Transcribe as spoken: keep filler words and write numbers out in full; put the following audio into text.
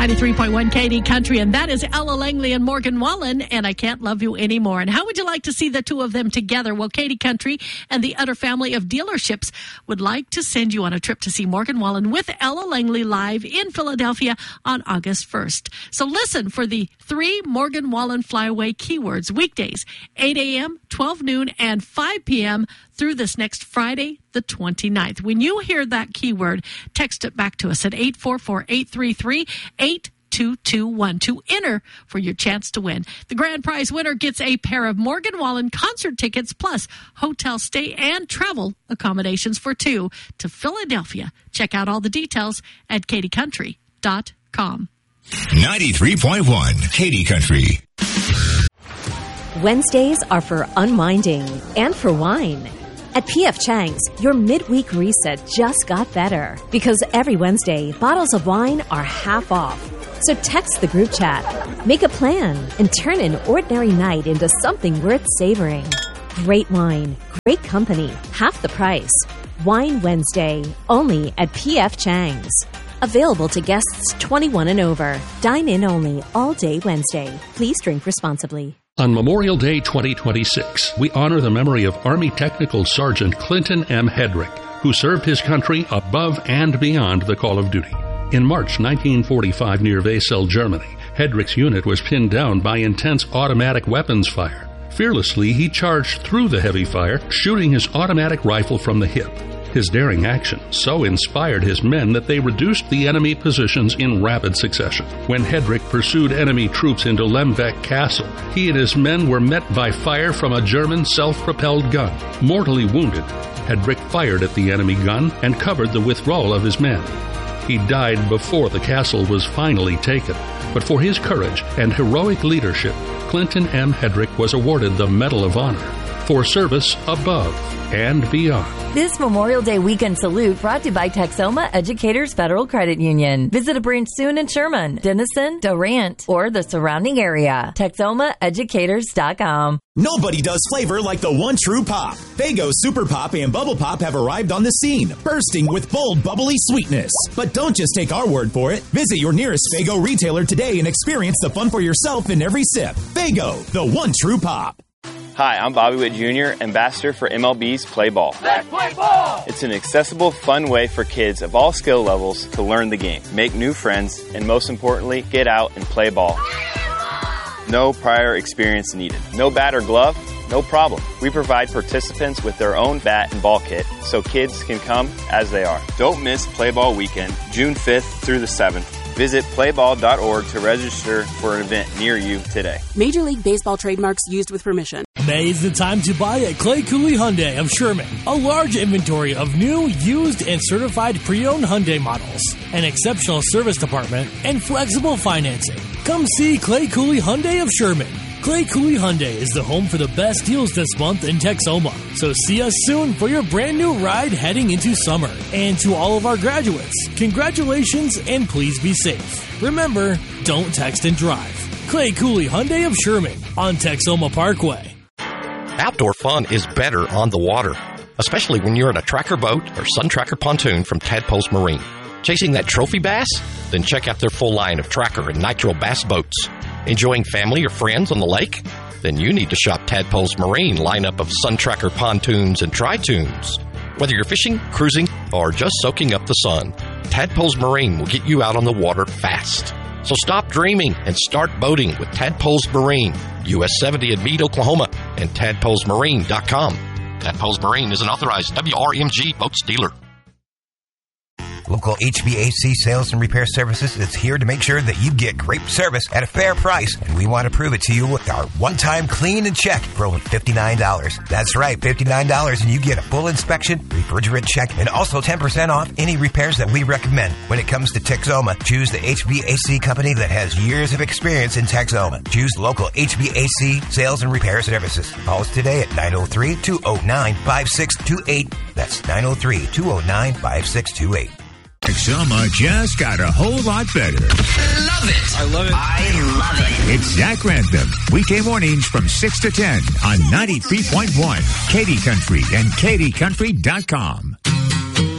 ninety-three point one K D Country, and that is Ella Langley and Morgan Wallen, and I Can't Love You Anymore. And how would you like to see the two of them together? Well, K D Country and the Utter family of dealerships would like to send you on a trip to see Morgan Wallen with Ella Langley live in Philadelphia on August first. So listen for the three Morgan Wallen Flyaway keywords weekdays, eight a.m., twelve noon, and five p.m. through this next Friday, the twenty-ninth. When you hear that keyword, text it back to us at eight four four, eight three three, eight two two one to enter for your chance to win. The grand prize winner gets a pair of Morgan Wallen concert tickets plus hotel stay and travel accommodations for two to Philadelphia. Check out all the details at K D country dot com. ninety-three point one K D Country. Wednesdays are for unwinding and for wine. At P F Chang's, your midweek reset just got better because every Wednesday, bottles of wine are half off. So text the group chat, make a plan, and turn an ordinary night into something worth savoring. Great wine, great company, half the price. Wine Wednesday, only at P F Chang's. Available to guests twenty-one and over. Dine in only all day Wednesday. Please drink responsibly. On Memorial Day twenty twenty-six, we honor the memory of Army Technical Sergeant Clinton M. Hedrick, who served his country above and beyond the call of duty. In March nineteen forty-five near Wesel, Germany, Hedrick's unit was pinned down by intense automatic weapons fire. Fearlessly, he charged through the heavy fire, shooting his automatic rifle from the hip. His daring action so inspired his men that they reduced the enemy positions in rapid succession. When Hedrick pursued enemy troops into Lembeck Castle, he and his men were met by fire from a German self-propelled gun. Mortally wounded, Hedrick fired at the enemy gun and covered the withdrawal of his men. He died before the castle was finally taken, but for his courage and heroic leadership, Clinton M. Hedrick was awarded the Medal of Honor for service above and beyond. This Memorial Day weekend salute brought to you by Texoma Educators Federal Credit Union. Visit a branch soon in Sherman, Denison, Durant, or the surrounding area. Texoma Educators dot com. Nobody does flavor like the one true pop. Faygo Super Pop and Bubble Pop have arrived on the scene, bursting with bold, bubbly sweetness. But don't just take our word for it. Visit your nearest Faygo retailer today and experience the fun for yourself in every sip. Faygo, the one true pop. Hi, I'm Bobby Witt Junior, ambassador for M L B's Play Ball. Let's play ball! It's an accessible, fun way for kids of all skill levels to learn the game, make new friends, and most importantly, get out and play ball. No prior experience needed. No bat or glove? No problem. We provide participants with their own bat and ball kit so kids can come as they are. Don't miss Play Ball Weekend, June fifth through the seventh. Visit play ball dot org to register for an event near you today. Major League Baseball trademarks used with permission. May is the time to buy at Clay Cooley Hyundai of Sherman. A large inventory of new, used, and certified pre-owned Hyundai models, an exceptional service department, and flexible financing. Come see Clay Cooley Hyundai of Sherman. Clay Cooley Hyundai is the home for the best deals this month in Texoma. So see us soon for your brand new ride heading into summer. And to all of our graduates, congratulations and please be safe. Remember, don't text and drive. Clay Cooley Hyundai of Sherman on Texoma Parkway. Outdoor fun is better on the water, especially when you're in a tracker boat or Sun Tracker pontoon from Tadpoles Marine. Chasing that trophy bass? Then check out their full line of tracker and nitro bass boats. Enjoying family or friends on the lake? Then you need to shop Tadpoles Marine lineup of Sun Tracker pontoons and tri-tunes. Whether you're fishing, cruising, or just soaking up the sun, Tadpoles Marine will get you out on the water fast. So stop dreaming and start boating with Tadpoles Marine, U S seventy in Meade, Oklahoma, and tadpoles marine dot com. Tadpoles Marine is an authorized W R M G boats dealer. Local H V A C Sales and Repair Services is here to make sure that you get great service at a fair price, and we want to prove it to you with our one-time clean and check for only fifty-nine dollars. That's right, fifty-nine dollars, and you get a full inspection, refrigerant check, and also ten percent off any repairs that we recommend. When it comes to Texoma, choose the H V A C company that has years of experience in Texoma. Choose local H V A C Sales and Repair Services. Call us today at nine oh three, two oh nine, five six two eight. That's nine oh three, two oh nine, five six two eight. Texoma just got a whole lot better. Love it. I love it. I love it. It's Zach Grantham. Weekday mornings from six to ten on ninety-three point one K D Country and K D country dot com.